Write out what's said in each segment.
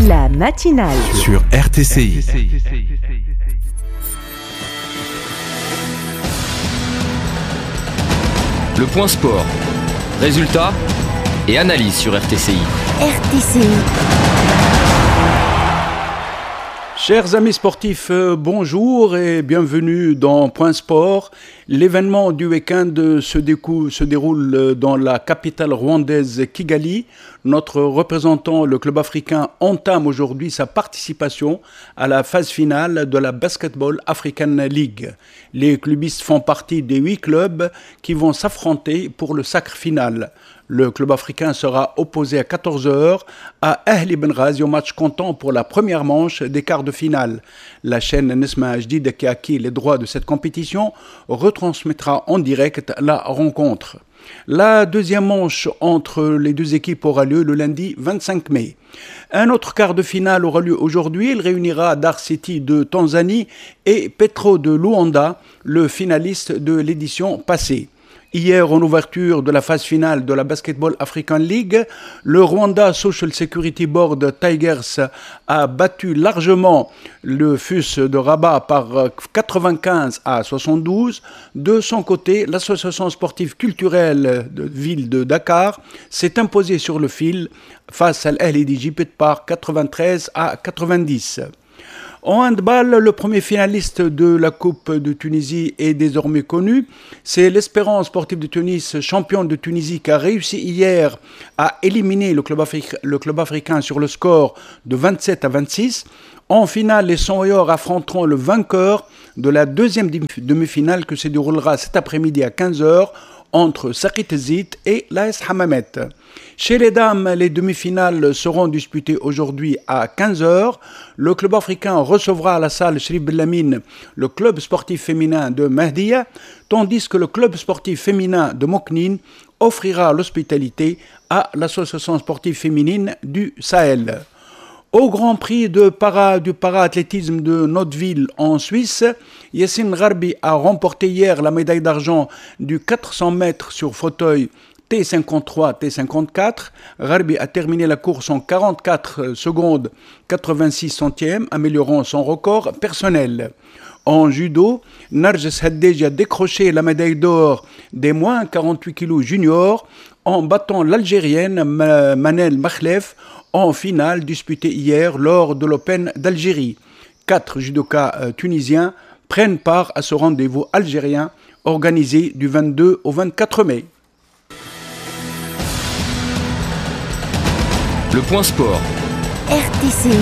La matinale sur RTCI. Le point sport, résultats et analyse sur RTCI. RTCI. Chers amis sportifs, bonjour et bienvenue dans Point Sport. L'événement du week-end se déroule dans la capitale rwandaise Kigali. Notre représentant, le club africain, entame aujourd'hui sa participation à la phase finale de la Basketball African League. Les clubistes font partie des 8 clubs qui vont s'affronter pour le sacre final. Le club africain sera opposé à 14h à Ahli Benghazi au match comptant pour la première manche des quarts de finale. La chaîne Nesma Jdid, qui a acquis les droits de cette compétition, retransmettra en direct la rencontre. La deuxième manche entre les deux équipes aura lieu le lundi 25 mai. Un autre quart de finale aura lieu aujourd'hui. Il réunira Dar City de Tanzanie et Petro de Luanda, le finaliste de l'édition passée. Hier, en ouverture de la phase finale de la Basketball African League, le Rwanda Social Security Board Tigers a battu largement le FUS de Rabat par 95 à 72. De son côté, l'association sportive culturelle de ville de Dakar s'est imposée sur le fil face à l'Ahli d'Égypte par 93 à 90. En handball, le premier finaliste de la Coupe de Tunisie est désormais connu. C'est l'Espérance sportive de Tunis, champion de Tunisie, qui a réussi hier à éliminer le club africain sur le score de 27 à 26. En finale, les Songhor affronteront le vainqueur de la deuxième demi-finale qui se déroulera cet après-midi à 15h entre Sakit Zit et l'AS Hamamet. Chez les dames, les demi-finales seront disputées aujourd'hui à 15h. Le club africain recevra à la salle Shrif Belamine le club sportif féminin de Mahdia, tandis que le club sportif féminin de Moknine offrira l'hospitalité à l'association sportive féminine du Sahel. Au Grand Prix du para-athlétisme de notre ville en Suisse, Yassine Gharbi a remporté hier la médaille d'argent du 400 mètres sur fauteuil T53-T54. Gharbi a terminé la course en 44 secondes 86 centièmes, améliorant son record personnel. En judo, Narges Haddeji a décroché la médaille d'or des moins 48 kg juniors en battant l'Algérienne Manel Makhlef en finale disputée hier lors de l'Open d'Algérie. 4 judokas tunisiens prennent part à ce rendez-vous algérien organisé du 22 au 24 mai. Le point sport. RTCI.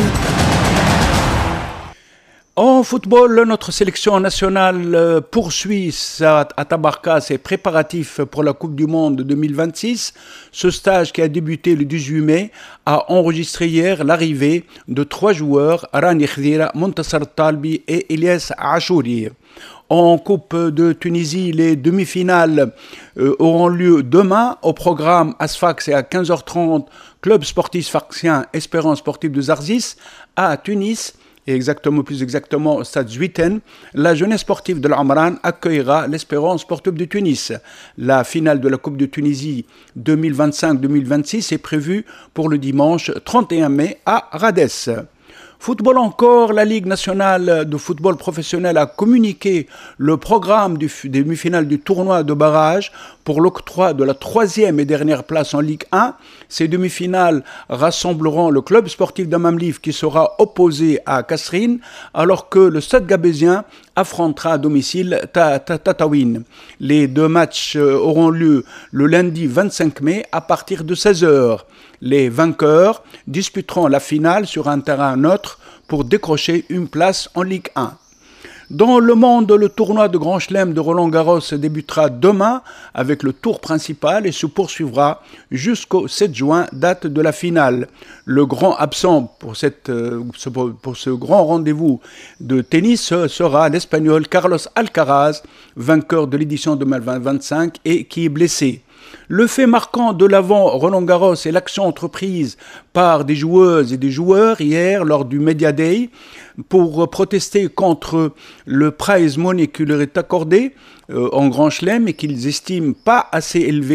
En football, notre sélection nationale poursuit à Tabarka ses préparatifs pour la Coupe du Monde 2026. Ce stage qui a débuté le 18 mai a enregistré hier l'arrivée de 3 joueurs, Rani Khdira, Montassar Talbi et Elias Achouri. En Coupe de Tunisie, les demi-finales auront lieu demain. Au programme Asfax et à 15h30, club sportif sfaxien Espérance sportive de Zarzis à Tunis. Et plus exactement au stade Zuiten, la jeunesse sportive de l'Amran accueillera l'Espérance sportive de Tunis. La finale de la Coupe de Tunisie 2025-2026 est prévue pour le dimanche 31 mai à Radès. Football encore, la Ligue nationale de football professionnel a communiqué le programme des demi-finales du tournoi de barrage pour l'octroi de la 3e et dernière place en Ligue 1. Ces demi-finales rassembleront le club sportif d'Amamlif qui sera opposé à Kasserine, alors que le Stade Gabésien affrontera à domicile Tataouine. Les 2 matchs auront lieu le lundi 25 mai à partir de 16h. Les vainqueurs disputeront la finale sur un terrain neutre pour décrocher une place en Ligue 1. Dans le monde, le tournoi de Grand Chelem de Roland-Garros débutera demain avec le tour principal et se poursuivra jusqu'au 7 juin, date de la finale. Le grand absent pour ce grand rendez-vous de tennis sera l'Espagnol Carlos Alcaraz, vainqueur de l'édition 2025 et qui est blessé. Le fait marquant de l'avant Roland-Garros est l'action entreprise par des joueuses et des joueurs hier lors du Media Day pour protester contre le prize money qui leur est accordé en Grand Chelem et qu'ils estiment pas assez élevé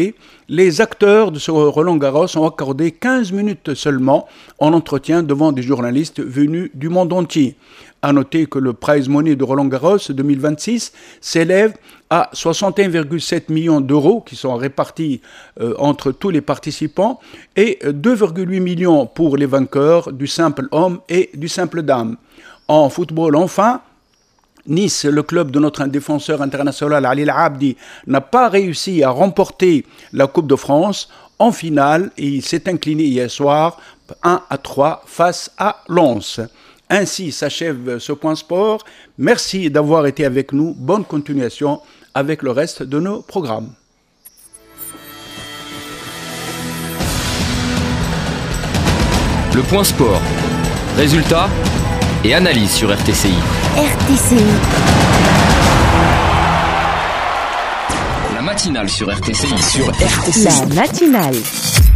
Les acteurs de ce Roland-Garros ont accordé 15 minutes seulement en entretien devant des journalistes venus du monde entier. À noter que le prize money de Roland-Garros 2026 s'élève à 61,7 millions d'euros qui sont répartis entre tous les participants et 2,8 millions pour les vainqueurs du simple homme et du simple dame. En football, enfin, Nice, le club de notre défenseur international Ali El Abdi, n'a pas réussi à remporter la Coupe de France en finale et il s'est incliné hier soir 1-3 face à Lens. Ainsi s'achève ce point sport. Merci d'avoir été avec nous. Bonne continuation avec le reste de nos programmes. Le point sport. Résultats et analyse sur RTCI. RTCI. La matinale sur RTCI. Sur RTCI. La matinale.